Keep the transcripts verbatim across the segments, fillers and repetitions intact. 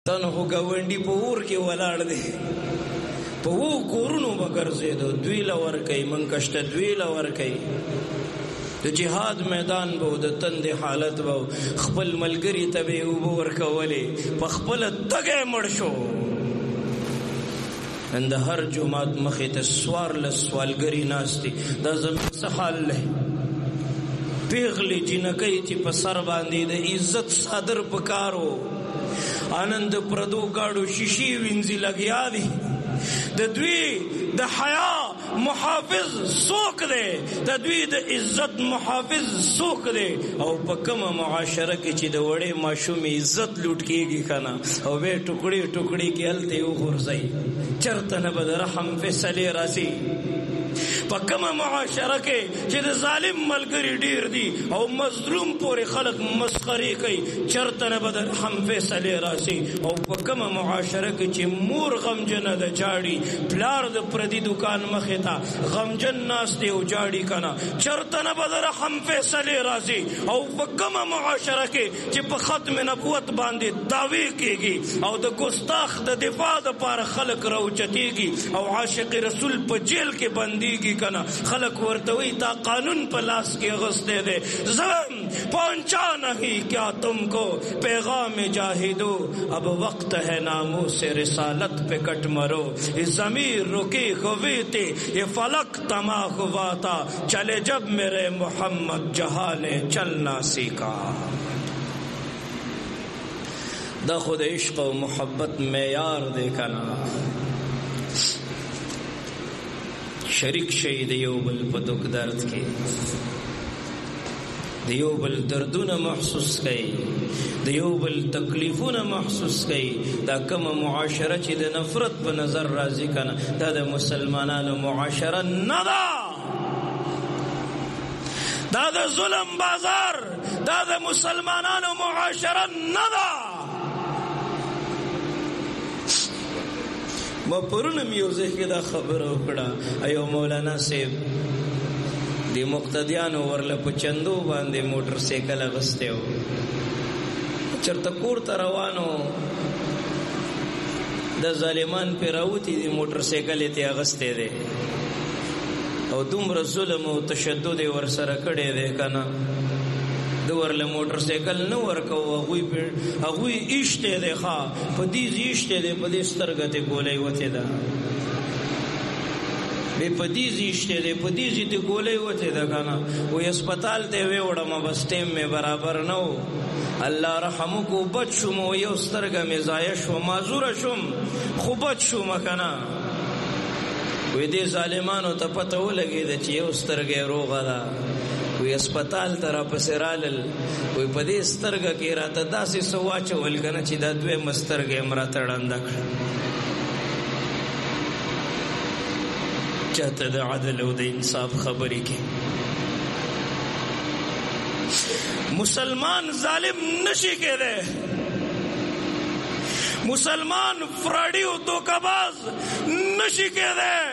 تن خو ګاونډي په اور کې ولاړ دی، په وو کورونو به ګرځېدو، دوی له ورکوي، من کشته دوی له ورکوي. د جهاد میدان به د تندې حالت به خپل ملګري ته به یې اوبه ورکولې، په خپله تږی مړ شو. نن د هر جومات مخې ته څوارلس سوالګري ناست دي. دا زموږ څه حال دی؟ پیغلې جینکۍ چې په سر باندې د عزت صادر په کار و، آنند پردو گاڑو شیشی وینزی لگیا دی. د دوی د حیا محافظ سوک دے، د دوی د عزت محافظ سوک دے. او په کومه معاشره کې چې د وړې ماشوم عزت لوټ کیږي کنه، او به ټوکړي ټوکړي کې هلته وغورځي، چرته نه به د رحم فیصلې راځي. په کومه معاشره کې چې د ظالم ملګري ډیر دي او مظلوم پورې خلق مسخرې کوي، چرته نه به د رحم فیصلې راسي. او په کومه معاشره کې چې مور غمجنه ده جاړي، پلار د پردي دکان مخې ته غمجن ناست دی او جاړي کنه، چرته نه به د رحم فیصلې راسي. او په کومه معاشره کې چې په ختم نبوت باندې دعوی کېږي او د ګستاخ د دفاع دپاره خلق راوچتېږي او عاشق رسول په جیل کې بندېږي کنه، خلق ورتوی تا قانون په لاس کې اغسطے دے. زم پہنچا نہیں کیا تم کو پیغام جاہدو، اب وقت ہے ناموں سے رسالت پہ کٹ مرو. یہ ضمیر رکی ہوئی تھی، یہ فلک تما ہوا تھا، چلے جب میرے محمد جہاں نے چلنا سیکھا. دا خود عشق و محبت معیار دے کنا، شریک شي د یو بل په دک درد کې، د یو بل دردونه محسوس کوي، د یو بل تکلیفونه محسوس کوي. دا کومه معاشره چې د نفرت په نظر راځي کنه، دا د مسلمانانو معاشره نه ده، دا د ظلم بازار، دا د مسلمانانو معاشره نه ده. ما پرونم یو ځای کې دا خبره وکړه، ایو مولانا صاحب د مقتدیانو ورله په چندو باندې موټر سایکل اغستی و، چېرته کور ته روانو، د ظالمان پې راوتي دي، موټر سایکل یې ترې اغستی دی او دومره ظلم او تشدد یې ورسره کړی دی که نه، د ورله موټر سایکل نه ورکو، هغوی هغوی ایشتی دی، ښه په دیز ایشتی دی، په دې سترګه تې ګولۍ وتې ده، بې په دیز ایشتی دی، په دیز یې تې ګولۍ وتې ده که نه. وایي اسپتال ته یې ویوړم، بس ټیم مې برابر نه و، الله رحم وکړو، بد شوم، یو سترګه مې ضایع شوه، معذوره شوم، خو بد شوم که نه. وایي دې ظالمانو ته پته ولګېده چې یو سترګه یې روغه ده. وی اسپتال ته راپسې رالل، وی په دې سترګه کې راته داسې څه واچول که نه چې دا دویمه سترګه یې م راته ړنده کړه. چاته د عدل او د انصاف خبرې کې مسلمان ظالم نشي کېدی، مسلمان فراډي او دوکه‌باز نشي کېدی.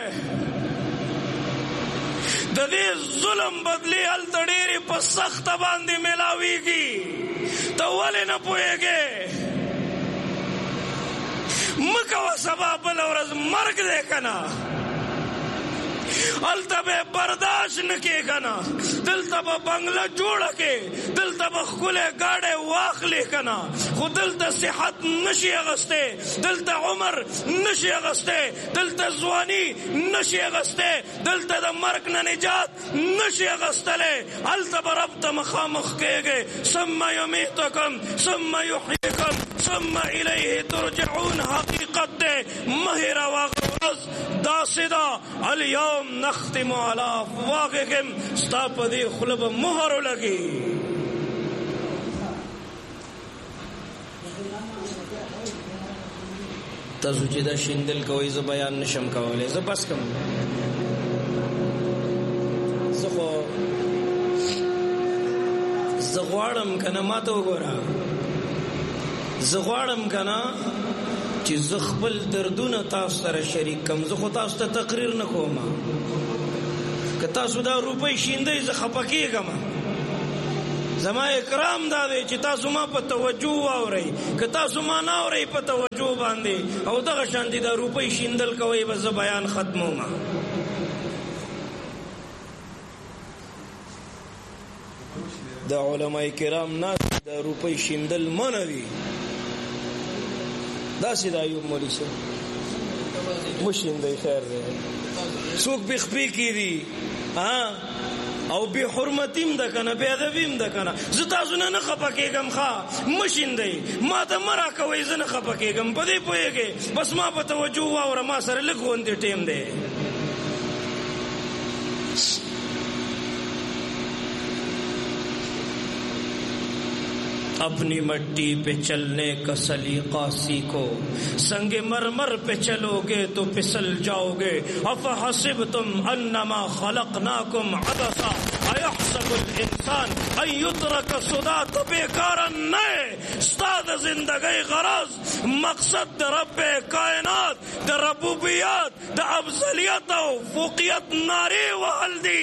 د دې ظلم بدلی هلته ډېرې په سخته باندې میلاویږي، ته ولې نه پوهېږې؟ مه کوه سبا بله ورځ مرګ دی که نه، هلته به یې برداشت نه کې که نه، دلته به بنګله جوړه کې، دلته به ښکلی ګاډی واخلې که نه، خو دلته صحت نشي اغستی، دلته عمر نشي اغستی، دلته ځواني نشي اغستی، دلته د مرګ نه نجات نشي اغستلی. هلته به رب ته مخامخ کېږئ، ثم یمیتکم ثم یحییکم ثم الیه ترجعون. حقیقت دی مه هېروه هغه ورځ داسې ده، الیوم نختم علی افواههم، ستا په دې خوله به مهر ولګي. تاسو چې دا شیندل کوئ زه بیان نشم کولی، زه بس کوم، زه خو زه غواړم که نه، ما ته وګوره، زه غواړم که نه چې زه خپل دردونه تاسو سره شریک کم. زه خو تاسو ته تقریر نه کوم، که تاسو دا روپۍ شیندئ زه خفه کېږم، زما اکرام دا دی چې تاسو ما په توجه واورئ، که تاسو ما نه اورئ په توجه باندې او دغه شانتې دا روپۍ شیندل کوئ به زه بیان ختمومه. د علماء کرام نه د روپۍ شیندل منع دي. داسې د ایوب مولوي صاحب مشیندئ، خیر دی. څوک بې خپې کېدي او بې حرمتیم ده که نه، بې ادبیم ده که نه. زه تاسو نه نه خفه کېږم، ښه مشیندئ، ما ته مه راکوئ، زه نه خفه کېږم. په دې پوهېږئ؟ بس ما په توجه واوره، ما سره لږ غوندې ټیم دی. अपनी मट्टी पे चलने का सलीका सीखो, संगे मरमर पे चलोगे तो फिसल जाओगे. अफहसिबतुम अन्नमा खलकनाकुम अबसा अयहसबुल इंसान अन युतरक सुदा. तो बेकार नए उस्ताद जिंदगी गरज मकसद द रब कायनात द रबूबियत द अफजलियत और फौकियत नारे व हल्दी.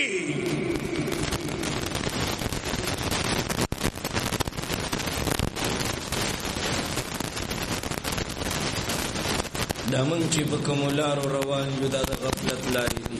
دا منگ چی بکمو لارو روان جو دا دا غفلت لاری دی.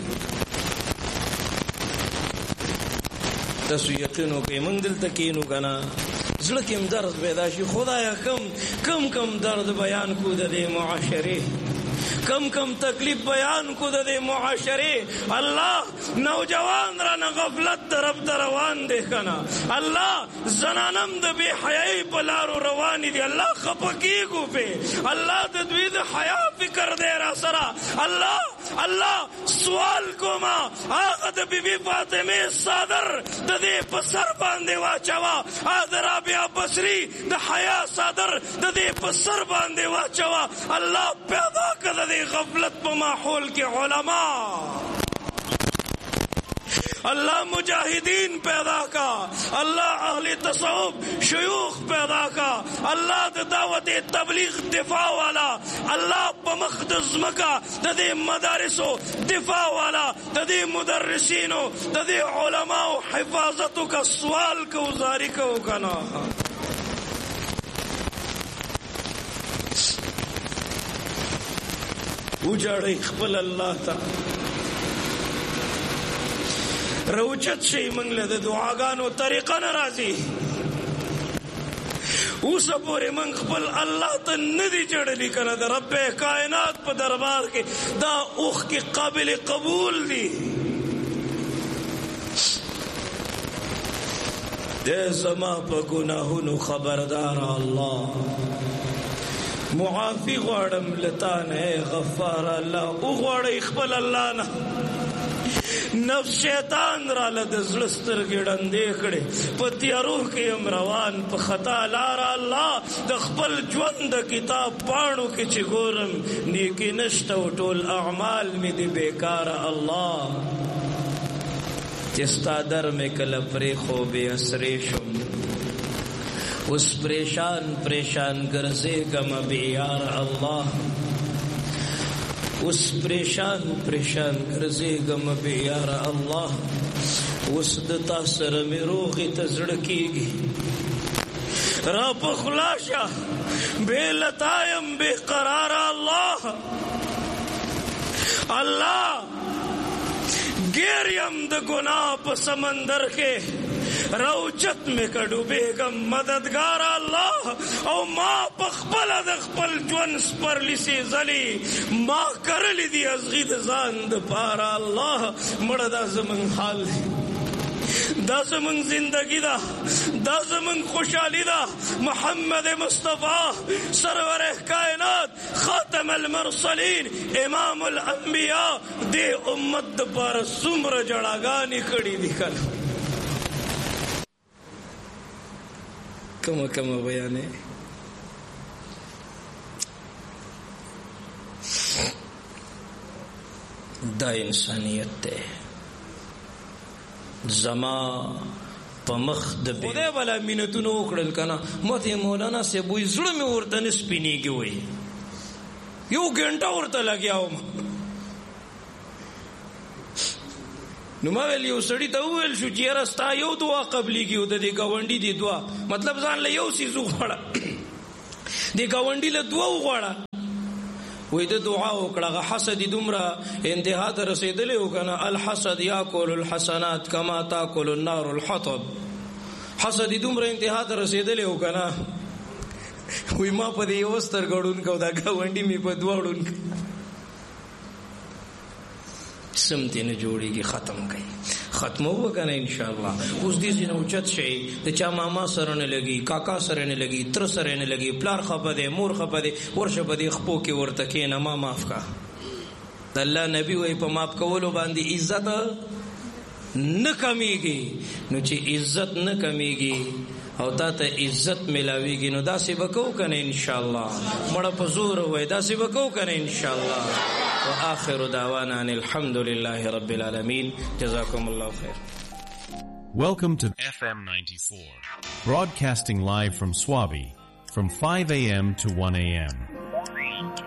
تاسو یقینو که منگ دل تکینو کنا زلکیم درد پیدا شی. خدایا کم کم کم درد بیان کو دا دے معاشرے، کم کم تکلیف بیان کو دا دے معاشرے. اللہ نوجوان را نا غفلت در رب در روان دے کنا. اللہ زنانم دا بے حیائی پلارو روانی دی. اللہ خپکی کو پہ اللہ دا دوید حیاء فکر دے را سرا. اللہ اللہ سوال کو ما آغا دا بی بی فاطمہ صادر دا دے پسر باندے واچوا. آدھر رابعہ بصری دا حیاء صادر دا دے پسر باندے واچوا. اللہ پیدا کر دے غفلت پا ماحول کے علماء. اللہ مجاہدین پیدا کا، اللہ اہل تصوف شیوخ پیدا کا، اللہ دعوت تبلیغ دفاع والا، اللہ بمقدس مکہ ددے مدارسو دفاع والا، ددے مدرسینو ددے علماء حفاظتو کا سوال کو زاری کو کنا. اجاڑی خپل اللہ تا روچت شئی منگل دا دعاگانو طریقہ نرازی. اوسا پوری منگ خپل اللہ تا ندی چڑلی کنا دا رب کائنات پا دربار کے دا اوخ کی قابل قبول دی. دے زما پا گناہونو خبردار اللہ، معافی غوارم لتان ہے غفار اللہ. او غوار اخبال اللہ نا نفس شیطان را لدزلستر گڑن دیکھڑے پتیارو کے امروان پا خطا لارا. اللہ دخبل جوند کتاب پانو کے چگورم نیکی نشتو ٹول اعمال میں دی بیکار. اللہ جستا در میں کل پریخو بے اسریشم اس پریشان پریشان گرزے گم بیار. اللہ اس پریشان پریشان گرزے گم بیار. اللہ اس دتا سر میں روغی تزڑکی گی را پخلاشا بے لطائم بے قرار. اللہ اللہ گیریم د گناہ پا سمندر کے روچت میں کڈو بیگم مددگار. اللہ او ما پخپل دخپل جونس پر لسی زلی ما کرلی دی از غید زاند پارا. اللہ مرد زمن حال دی، دا زمن زندگی دا، دا زمن خوشحالی دا. محمد مصطفیٰ سرور کائنات خاتم المرسلین امام الانبیاء دے امت پر سمر جڑاگانی کڑی دی کل. کم کم بیانے دا انسانیت تے زما پمخ د خدای والا مینتونو وکړل کنه. مته مولانا سے بوئی زړه مې ورته نسپینیږي وای یو ګنټه ورته لګیاو. نو ما ویل یو سړی ته وویل شو چې یاره ستا یو دعا قبلیږي او د دې ګاونډي دی دعا، مطلب ځان له یو څیز وغواړه، د ګاونډي له دعا وغواړه. وې د دعا وکړه، حسد دومره انتها ته رسېدلی و که نه، الحسد یاکل الحسنات کما تاکل النار الحطب، حسد دومره انتها ته رسېدلی و که نه. وی ما په دې یو سترګه ړوند کړ، دا ګاونډي مې په دوه ړوند کړ. سمتې نه جوړېږي، ختم کړئ، ختمو وکنه انشاءالله. اوس دې ځینې اوچت شئ، د چا ماما سره نه لګي، کاکا سره نه لګي، تر سره نه لګي، پلار خفه دی، مور خفه دی، ورشه په دې خپو کې ورته کښېنه، ما معاف کا. د الله نبي وایي په معاف کولو باندې عزت نه کمیږي. نو چې عزت نه کمیږي او تا ته عزت ملاویږي نو داسې به کوو که نه انشاءالله. مړه په زور وایي داسې به کوو که نه انشاءالله. وآخر دعوانا ان الحمد لله رب العالمين. جزاكم الله خير. Welcome to F M ninety-four, broadcasting live from Swabi from five a.m. to one a.m.